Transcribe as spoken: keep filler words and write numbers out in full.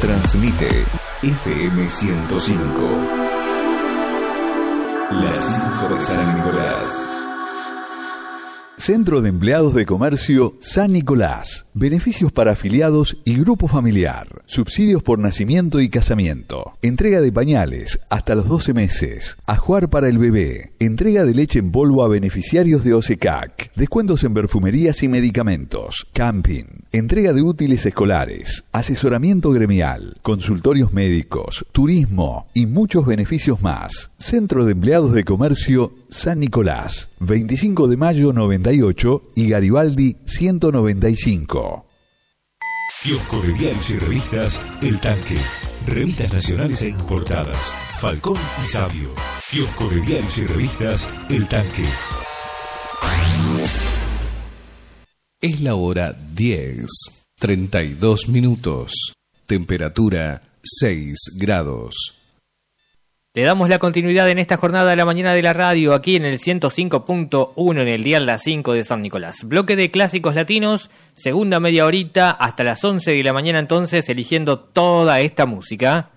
Transmite F M ciento cinco. Las cinco de San Nicolás. Centro de Empleados de Comercio San Nicolás. Beneficios para afiliados y grupo familiar. Subsidios por nacimiento y casamiento. Entrega de pañales hasta los doce meses. Ajuar para el bebé. Entrega de leche en polvo a beneficiarios de O S E C A C. Descuentos en perfumerías y medicamentos. Camping. Entrega de útiles escolares. Asesoramiento gremial. Consultorios médicos. Turismo y muchos beneficios más. Centro de Empleados de Comercio San Nicolás. veinticinco de mayo noventa y ocho y Garibaldi ciento noventa y cinco. Kiosco de diarios y revistas El Tanque. Revistas nacionales e importadas. Falcón y Sabio. Kiosco de diarios y revistas El Tanque. Es la hora diez, treinta y dos minutos. Temperatura seis grados. Le damos la continuidad en esta jornada de la mañana de la radio, aquí en el ciento cinco punto uno, en el dial Las cinco de San Nicolás. Bloque de clásicos latinos, segunda media horita, hasta las once de la mañana entonces, eligiendo toda esta música.